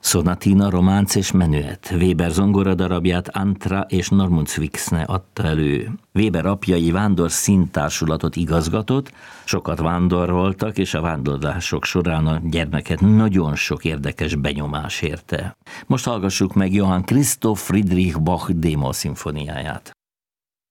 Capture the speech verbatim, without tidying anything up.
Sonatina, románc és menüet. Weber zongoradarabját Antra és Normundszwicksne adta elő. Weber apjai vándor színtársulatot igazgatott, sokat vándoroltak, és a vándorlások során a gyermeket nagyon sok érdekes benyomás érte. Most hallgassuk meg Johann Christoph Friedrich Bach D-moll szimfóniáját.